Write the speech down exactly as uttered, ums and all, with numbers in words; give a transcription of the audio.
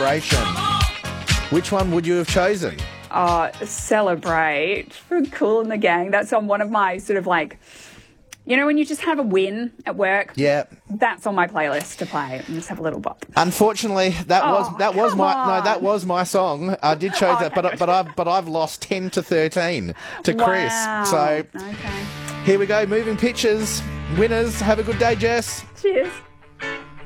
Celebration. Which one would you have chosen? Oh, Celebrate from Kool and the Gang. That's on one of my sort of like, you know, when you just have a win at work. Yeah. That's on my playlist to play and just have a little bop. Unfortunately, that Oh, was that was come my on. no, that was my song. I did choose Oh, that, but okay. but I've but I've lost ten to thirteen to Chris. Wow. So Okay. here we go. Moving pictures. Winners. Have a good day, Jess. Cheers.